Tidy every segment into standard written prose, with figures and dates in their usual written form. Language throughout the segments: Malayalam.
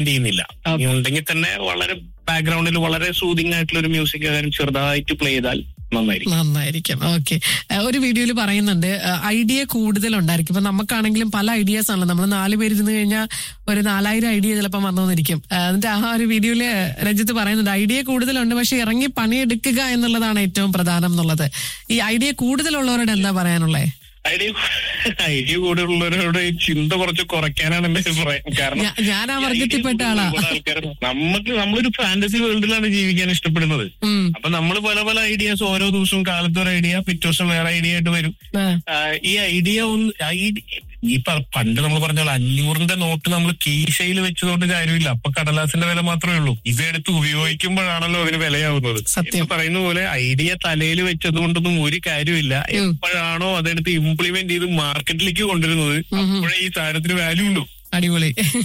ചെയ്യുന്നില്ല. ഇനി ഉണ്ടെങ്കിൽ തന്നെ വളരെ ബാക്ക്ഗ്രൗണ്ടിൽ വളരെ സൂതിങ് ആയിട്ടുള്ള ഒരു മ്യൂസിക് ചെറുതായിട്ട് പ്ലേ ചെയ്താൽ നന്നായിരിക്കും. ഓക്കെ. ഒരു വീഡിയോയിൽ പറയുന്നുണ്ട് ഐഡിയ കൂടുതലുണ്ടായിരിക്കും. ഇപ്പൊ നമുക്കാണെങ്കിലും പല ഐഡിയാസ് ആണല്ലോ. നമ്മൾ 4 പേര് ഇരുന്ന് കഴിഞ്ഞാൽ ഒരു 4000 ഐഡിയ ചിലപ്പോൾ വന്നോന്നിരിക്കും. എന്നിട്ട് ആ ഒരു വീഡിയോയില് രഞ്ജിത്ത് പറയുന്നുണ്ട് ഐഡിയ കൂടുതലുണ്ട്, പക്ഷെ ഇറങ്ങി പണിയെടുക്കുക എന്നുള്ളതാണ് ഏറ്റവും പ്രധാനം എന്നുള്ളത്. ഈ ഐഡിയ കൂടുതലുള്ളവരോട് എന്താ പറയാനുള്ളത്? ഐഡിയ കൂടുതലുള്ളവരോട് ചിന്ത കുറച്ച് കുറയ്ക്കാനാണ് എന്റെ അഭിപ്രായം. കാരണം ഞാൻ ആ വർഗത്തിൽപ്പെട്ട ആളാ. നമ്മളൊരു ഫാന്റസി വേൾഡിലാണ് ജീവിക്കാൻ ഇഷ്ടപ്പെടുന്നത്. അപ്പൊ നമ്മൾ പല പല ഐഡിയാസ് ഓരോ ദിവസവും കാലത്ത് ഒരു ഐഡിയ, പിറ്റേ ദിവസം വേറെ ഐഡിയ ആയിട്ട് വരും. ഈ ഐഡിയ പണ്ട് നമ്മൾ പറഞ്ഞ 500 നോട്ട് നമ്മൾ കീശയിൽ വെച്ചതുകൊണ്ട് കാര്യമില്ല. അപ്പൊ കടലാസിന്റെ വില മാത്രമേ ഉള്ളൂ. ഇതെടുത്ത് ഉപയോഗിക്കുമ്പോഴാണല്ലോ അതിന് വിലയാവുന്നത്. പറയുന്ന പോലെ ഐഡിയ തലയിൽ വെച്ചത് കൊണ്ടൊന്നും ഒരു കാര്യമില്ല. എപ്പോഴാണോ അതെടുത്ത് ഇംപ്ലിമെന്റ് ചെയ്ത് മാർക്കറ്റിലേക്ക് കൊണ്ടുവരുന്നത് അപ്പോഴേ ഈ സാധനത്തിന് വാല്യൂ ഉള്ളൂ. അടിപൊളി.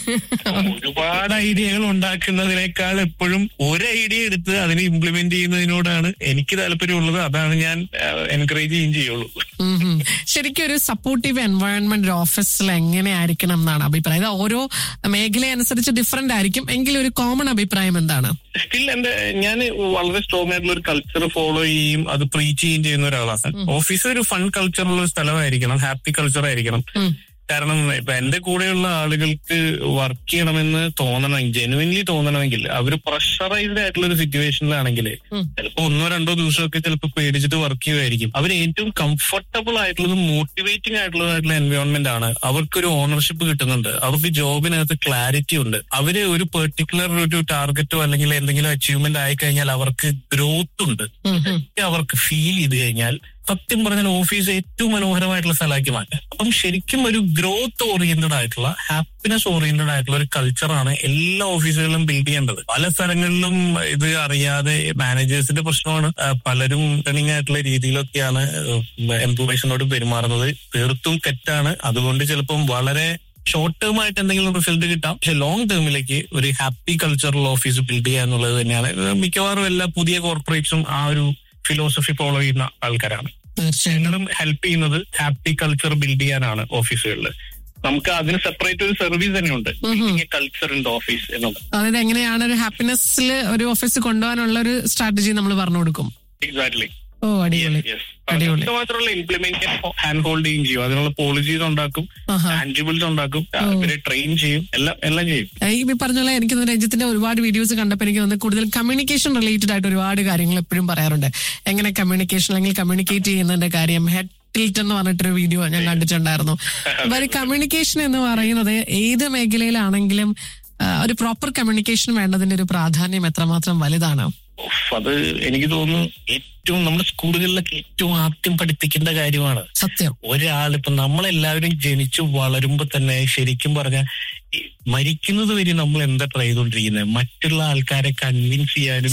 ഒരുപാട് ഐഡിയകൾ ഉണ്ടാക്കുന്നതിനേക്കാൾ എപ്പോഴും ഒരു ഐഡിയ എടുത്ത് അതിനെ ഇംപ്ലിമെന്റ് ചെയ്യുന്നതിനോടാണ് എനിക്ക് താല്പര്യമുള്ളത്. അതാണ് ഞാൻ എൻകറേജ് ചെയ്യുള്ളൂ. ശരിക്കും ഒരു സപ്പോർട്ടീവ് എൻവയോൺമെന്റ് ഓഫീസിൽ എങ്ങനെ ആയിരിക്കണം എന്നാണ് അഭിപ്രായം? ഇത് ഓരോ മേഖല അനുസരിച്ച് ഡിഫറെന്റ് ആയിരിക്കും. എങ്കിലും ഒരു കോമൺ അഭിപ്രായം എന്താണ്? സ്റ്റിൽ ഞാൻ വളരെ സ്ട്രോങ് ആയിട്ടുള്ള ഒരു കൾച്ചർ ഫോളോ ചെയ്യും, അത് പ്രീച്ച് ചെയ്യുന്ന ഒരാളാണ്. ഓഫീസ് ഒരു ഫൺ കൾച്ചറുള്ള ഒരു സ്ഥലമായിരിക്കണം, ഹാപ്പി കൾച്ചർ ആയിരിക്കണം. കാരണം ഇപ്പൊ എന്റെ കൂടെയുള്ള ആളുകൾക്ക് വർക്ക് ചെയ്യണമെന്ന് ജെനുവിൻലി തോന്നണമെങ്കിൽ അവര് പ്രഷറൈസ്ഡ് ആയിട്ടുള്ള ഒരു സിറ്റുവേഷനിലാണെങ്കിൽ ചിലപ്പോ 1-2 ദിവസമൊക്കെ ചിലപ്പോൾ പേടിച്ചിട്ട് വർക്ക് ചെയ്യുമായിരിക്കും. അവർ ഏറ്റവും കംഫർട്ടബിൾ ആയിട്ടുള്ളതും മോട്ടിവേറ്റിംഗ് ആയിട്ടുള്ളതായിട്ടുള്ള എൻവയോൺമെന്റ് ആണ്. അവർക്കൊരു ഓണർഷിപ്പ് കിട്ടുന്നുണ്ട്, അവർക്ക് ജോബിനകത്ത് ക്ലാരിറ്റി ഉണ്ട്. അവര് ഒരു പെർട്ടിക്കുലർ ഒരു ടാർഗറ്റോ അല്ലെങ്കിൽ എന്തെങ്കിലും അച്ചീവ്മെന്റ് ആയി കഴിഞ്ഞാൽ അവർക്ക് ഗ്രോത്ത് ഉണ്ട്. അവർക്ക് ഫീൽ ചെയ്ത് കഴിഞ്ഞാൽ സത്യം പറഞ്ഞാൽ ഓഫീസ് ഏറ്റവും മനോഹരമായിട്ടുള്ള സ്ഥലമാക്കി മാറ്റാം. അപ്പം ശരിക്കും ഒരു ഗ്രോത്ത് ഓറിയന്റഡ് ആയിട്ടുള്ള, ഹാപ്പിനെസ് ഓറിയന്റഡ് ആയിട്ടുള്ള ഒരു കൾച്ചറാണ് എല്ലാ ഓഫീസുകളിലും ബിൽഡ് ചെയ്യേണ്ടത്. പല സ്ഥലങ്ങളിലും ഇത് അറിയാതെ മാനേജേഴ്സിന്റെ പ്രശ്നമാണ്. പലരും റണ്ണിങ് ആയിട്ടുള്ള രീതിയിലൊക്കെയാണ് എംപ്ലോയീസിനോട് പെരുമാറുന്നത്. തീർത്തും തെറ്റാണ്. അതുകൊണ്ട് ചിലപ്പം വളരെ ഷോർട്ട് ടേം ആയിട്ട് എന്തെങ്കിലും റിസൾട്ട് കിട്ടാം, പക്ഷെ ലോങ് ടേമിലേക്ക് ഒരു ഹാപ്പി കൾച്ചറൽ ഓഫീസ് ബിൽഡ് ചെയ്യുക എന്നുള്ളത് തന്നെയാണ് മിക്കവാറും എല്ലാ പുതിയ കോർപ്പറേറ്റ്സും ആ ഒരു ഫിലോസഫി ഫോളോ ചെയ്യുന്ന ആൾക്കാരാണ്. ഞങ്ങളും ഹെൽപ്പ് ചെയ്യുന്നത് ഹാപ്പി കൾച്ചർ ബിൽഡ് ചെയ്യാനാണ് ഓഫീസുകളിൽ. നമുക്ക് അതിന് സെപ്പറേറ്റ് ഒരു സർവീസ് തന്നെയുണ്ട്, കൾച്ചർ ഇൻ ദ ഓഫീസ് എന്നുള്ളത്. അതായത് എങ്ങനെയാണ് ഒരു ഹാപ്പിനെസ്സിൽ ഒരു ഓഫീസ് കൊണ്ടുപോകാനുള്ള ഒരു സ്ട്രാറ്റജി നമ്മൾ പറഞ്ഞു കൊടുക്കും. എക്സാക്ട്ലി. ഓ അടിപൊളി. മാത്രമല്ല ഇംപ്ലിമെന്റ് ഹാൻഡ് ഹോൾഡിങ് ചെയ്യും, അതിനുള്ള പോളിസീസ് ഉണ്ടാക്കും, ടാൻജിബിൾസ് ഉണ്ടാക്കും, അവരെ ട്രെയിൻ ചെയ്യും, എല്ലാം ചെയ്യും. ഈ പറഞ്ഞ പോലെ എനിക്ക് രഞ്ജിത്തിന്റെ ഒരുപാട് വീഡിയോസ് കണ്ടപ്പോൾ എനിക്ക് തോന്നുന്നത് കൂടുതൽ കമ്മ്യൂണിക്കേഷൻ റിലേറ്റഡ് ആയിട്ട് ഒരുപാട് കാര്യങ്ങൾ എപ്പോഴും പറയാറുണ്ട്. എങ്ങനെ കമ്മ്യൂണിക്കേഷൻ അല്ലെങ്കിൽ കമ്മ്യൂണിക്കേറ്റ് ചെയ്യുന്നതിന്റെ കാര്യം. ഹെഡ് ടിൽറ്റ് എന്ന് പറഞ്ഞിട്ടൊരു വീഡിയോ ഞാൻ കണ്ടിട്ടുണ്ടായിരുന്നു. അപ്പൊ കമ്മ്യൂണിക്കേഷൻ എന്ന് പറയുന്നത് ഏത് മേഖലയിലാണെങ്കിലും ഒരു പ്രോപ്പർ കമ്മ്യൂണിക്കേഷൻ വേണ്ടതിന്റെ ഒരു പ്രാധാന്യം എത്രമാത്രം വലുതാണ്. അത് എനിക്ക് തോന്നുന്നു ഏറ്റവും നമ്മുടെ സ്കൂളുകളിലൊക്കെ ഏറ്റവും ആദ്യം പഠിപ്പിക്കേണ്ട കാര്യമാണ്. സത്യം. ഒരാളിപ്പോ നമ്മളെല്ലാവരും ജനിച്ചു വളരുമ്പോ തന്നെ ശരിക്കും പറഞ്ഞാൽ മരിക്കുന്നത് വരെ നമ്മൾ എന്താ ട്രൈ ചെയ്തോണ്ടിരിക്കുന്നത്? മറ്റുള്ള ആൾക്കാരെ കൺവിൻസ് ചെയ്യാനും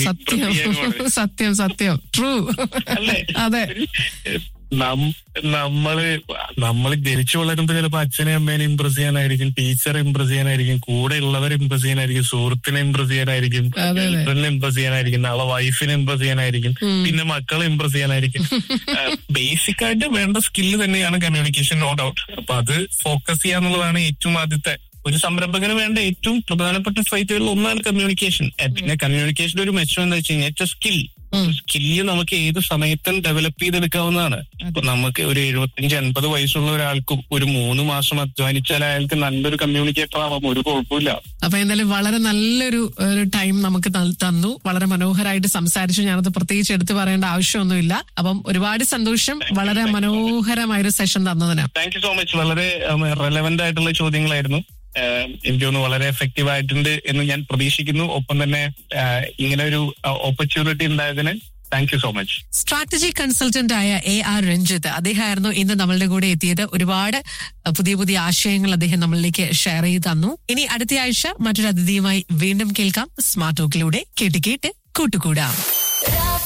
സത്യം സത്യം ട്രൂ അല്ലേ? അതെ. നമ്മള് ജനിച്ചു വളരുമ്പോ ചിലപ്പോ അച്ഛനെ അമ്മേനെ ഇംപ്രസ് ചെയ്യാനായിരിക്കും, ടീച്ചറെ ഇംപ്രസ് ചെയ്യാനായിരിക്കും, കൂടെ ഉള്ളവരെ ഇംപ്രസ് ചെയ്യാനായിരിക്കും, സുഹൃത്തിനെ ഇംപ്രസ് ചെയ്യാനായിരിക്കും, ഗേൾഫ്രണ്ടിനെ ഇംപ്രസ് ചെയ്യാനായിരിക്കും, നാളെ വൈഫിനെ ഇംപ്രസ് ചെയ്യാനായിരിക്കും, പിന്നെ മക്കളെ ഇംപ്രസ് ചെയ്യാനായിരിക്കും. ബേസിക് ആയിട്ട് വേണ്ട സ്കില്ല് തന്നെയാണ് കമ്മ്യൂണിക്കേഷൻ, നോ ഡൗട്ട്. അപ്പൊ അത് ഫോക്കസ് ചെയ്യാന്നുള്ളതാണ് ഏറ്റവും ആദ്യത്തെ ഒരു സംരംഭകന് വേണ്ട ഏറ്റവും പ്രധാനപ്പെട്ട ഫൈറ്റുകളിൽ ഒന്നാണ് കമ്മ്യൂണിക്കേഷൻ. പിന്നെ കമ്മ്യൂണിക്കേഷൻ ഒരു മെച്ചം എന്താ വെച്ച് കഴിഞ്ഞാൽ ഇറ്റ്സ് എ സ്കിൽ. സ്കില്ല് നമുക്ക് ഏത് സമയത്തും ഡെവലപ്പ് ചെയ്തെടുക്കാവുന്നതാണ്. ഇപ്പൊ നമുക്ക് ഒരു 75-80 വയസ്സുള്ള ഒരാൾക്കും ഒരു 3 മാസം അധ്വാനിച്ചാൽ അയാൾക്ക് നല്ലൊരു കമ്മ്യൂണിക്കേറ്റർ ആവാം, ഒരു കുഴപ്പമില്ല. അപ്പൊ എന്തായാലും വളരെ നല്ലൊരു ടൈം നമുക്ക് തന്നു, വളരെ മനോഹരമായിട്ട് സംസാരിച്ചു. ഞാനത് പ്രത്യേകിച്ച് എടുത്തു പറയേണ്ട ആവശ്യമൊന്നുമില്ല. അപ്പം ഒരുപാട് സന്തോഷം വളരെ മനോഹരമായൊരു സെഷൻ തന്നതിന്. Thank you so much. വളരെ റെലവന്റ് ആയിട്ടുള്ള ചോദ്യങ്ങളായിരുന്നു. എനിക്ക് തോന്നുന്നു വളരെ എഫക്റ്റീവ് ആയിട്ടുണ്ട് എന്ന് ഞാൻ പ്രതീക്ഷിക്കുന്നു. ഒപ്പം തന്നെ ഇങ്ങനെ ഒരു opportunity ഉണ്ടായതിന് thank you so much. Strategy consultant ആയ AR രഞ്ജിത്ത്, അദ്ദേഹമായിരുന്നു ഇന്ന് നമ്മളുടെ കൂടെ എത്തിയത്. ഒരുപാട് പുതിയ പുതിയ ആശയങ്ങൾ അദ്ദേഹം നമ്മളിലേക്ക് ഷെയർ ചെയ്ത് തന്നു. ഇനി അടുത്ത ആഴ്ച മറ്റൊരു അതിഥിയുമായി വീണ്ടും കേൾക്കാം. സ്മാർട്ട് ടോക്കിലൂടെ കേട്ട് കൂട്ടുകൂടാം.